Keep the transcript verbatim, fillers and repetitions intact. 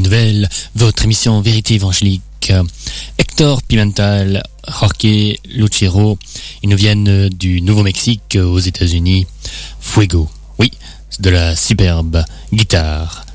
Nouvelle, votre émission Vérité évangélique. Hector Pimentel, Jorge Lucero, ils nous viennent du Nouveau-Mexique aux États-Unis. Fuego, oui, c'est de la superbe guitare.